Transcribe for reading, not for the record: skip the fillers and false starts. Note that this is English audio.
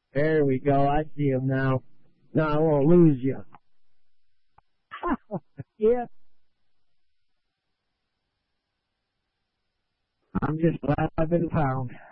There we go. I see him now. Now I won't lose you. Yeah. I'm just glad I've been found.